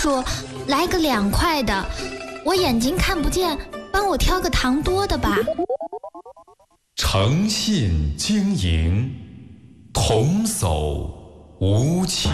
叔，来个2块的，我眼睛看不见，帮我挑个糖多的吧。 诚信经营，童叟无欺。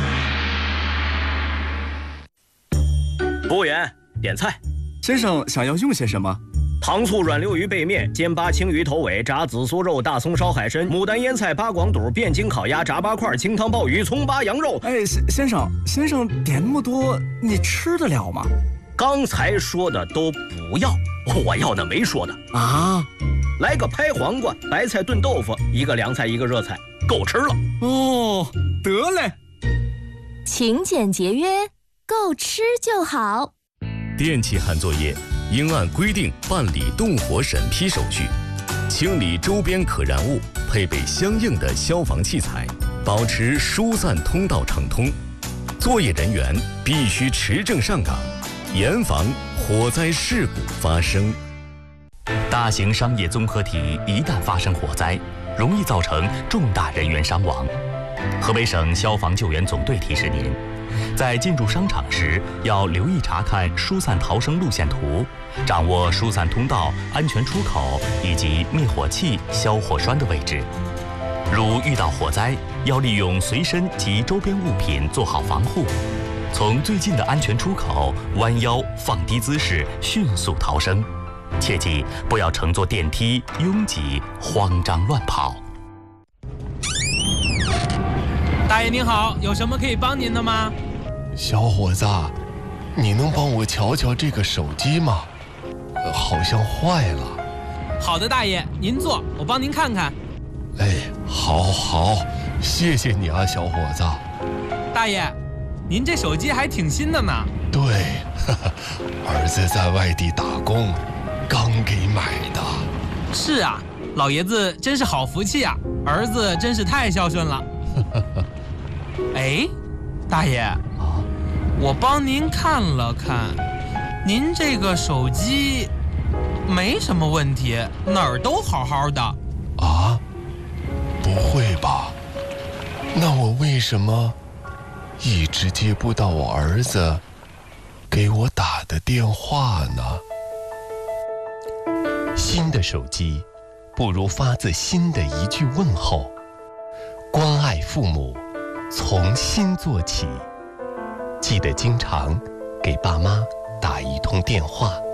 服务员，点菜。 先生想要用些什么？ 糖醋软溜鱼背面、煎巴青鱼头尾、炸紫苏肉、大葱烧海参、牡丹腌菜、八广肚、汴京烤鸭、炸八块、清汤鲍鱼、葱巴羊肉。 哎，先生点那么多，你吃得了吗？ 刚才说的都不要，我要那没说的啊。 来个拍黄瓜、白菜炖豆腐，一个凉菜一个热菜，够吃了。 哦，得嘞。 勤俭节约，够吃就好。 电气焊作业应按规定办理动火审批手续，清理周边可燃物，配备相应的消防器材，保持疏散通道畅通。作业人员必须持证上岗，严防火灾事故发生。 大型商业综合体一旦发生火灾，容易造成重大人员伤亡。河北省消防救援总队提示您，在进入商场时要留意查看疏散逃生路线图，掌握疏散通道、安全出口以及灭火器、消火栓的位置。如遇到火灾，要利用随身及周边物品做好防护，从最近的安全出口弯腰放低姿势迅速逃生。切记不要乘坐电梯拥挤慌张乱跑。 大爷您好，有什么可以帮您的吗？ 小伙子，你能帮我瞧瞧这个手机吗？好像坏了。 好的，大爷，您坐，我帮您看看。 哎，好，谢谢你啊，小伙子。 大爷，您这手机还挺新的呢。 对，儿子在外地打工，刚给买的。 是啊，老爷子真是好福气啊，儿子真是太孝顺了。哎，大爷啊，我帮您看了看，您这个手机没什么问题，哪儿都好好的。 啊？不会吧？那我为什么一直接不到我儿子给我打的电话呢？新的手机，不如发自心的一句问候。关爱父母，从心做起。记得经常给爸妈打一通电话。